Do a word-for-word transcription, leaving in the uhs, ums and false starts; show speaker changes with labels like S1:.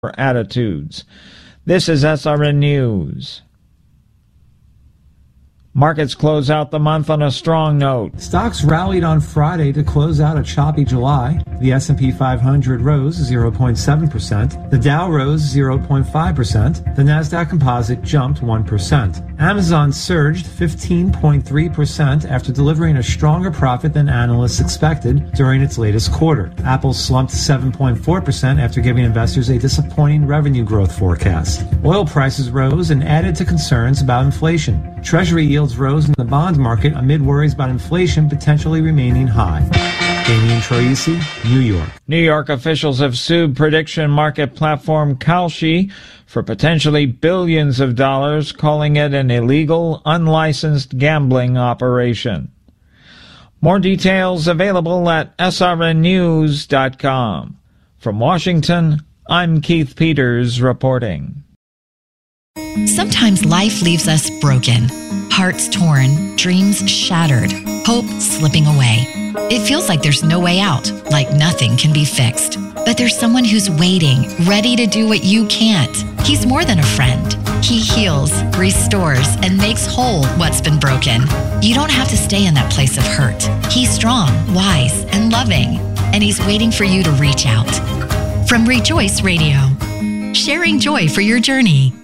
S1: attitudes. This is S R N News. Markets close out the month on a strong note.
S2: Stocks rallied on Friday to close out a choppy July. The S and P five hundred rose zero point seven percent. The Dow rose zero point five percent. The Nasdaq Composite jumped one percent. Amazon surged fifteen point three percent after delivering a stronger profit than analysts expected during its latest quarter. Apple slumped seven point four percent after giving investors a disappointing revenue growth forecast. Oil prices rose and added to concerns about inflation. Treasury yields rose in the bond market amid worries about inflation potentially remaining high. Damian Troisi, New York.
S1: New York officials have sued prediction market platform Kalshi for potentially billions of dollars, calling it an illegal, unlicensed gambling operation. More details available at S R N news dot com. From Washington, I'm Keith Peters reporting.
S3: Sometimes life leaves us broken, hearts torn, dreams shattered, hope slipping away. It feels like there's no way out, like nothing can be fixed. But there's someone who's waiting, ready to do what you can't. He's more than a friend. He heals, restores, and makes whole what's been broken. You don't have to stay in that place of hurt. He's strong, wise, and loving, and he's waiting for you to reach out. From Rejoice Radio, sharing joy for your journey.